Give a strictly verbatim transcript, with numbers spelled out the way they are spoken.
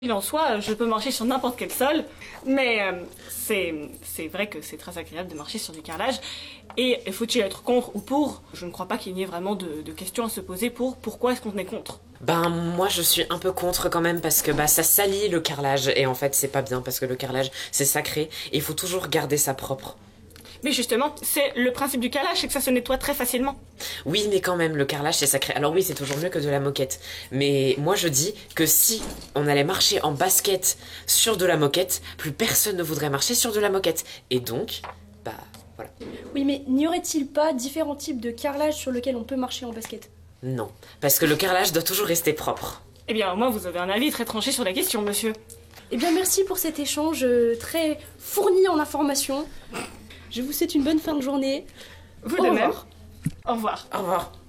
Il en soit, je peux marcher sur n'importe quel sol, mais euh, c'est, c'est vrai que c'est très agréable de marcher sur du carrelage. Et faut-il être contre ou pour? Je ne crois pas qu'il y ait vraiment de, de questions à se poser pour pourquoi est-ce qu'on est contre. Ben moi je suis un peu contre quand même parce que bah ça salit le carrelage et en fait c'est pas bien parce que le carrelage c'est sacré et il faut toujours garder ça propre. Mais justement, c'est le principe du carrelage, c'est que ça se nettoie très facilement. Oui, mais quand même, le carrelage, c'est sacré. Alors oui, c'est toujours mieux que de la moquette. Mais moi, je dis que si on allait marcher en basket sur de la moquette, plus personne ne voudrait marcher sur de la moquette. Et donc, bah, voilà. Oui, mais n'y aurait-il pas différents types de carrelage sur lesquels on peut marcher en basket? Non, parce que le carrelage doit toujours rester propre. Eh bien, au moins, vous avez un avis très tranché sur la question, monsieur. Eh bien, merci pour cet échange euh, très fourni en informations. Je vous souhaite une bonne fin de journée. Vous Au de revoir. même. Au revoir. Au revoir.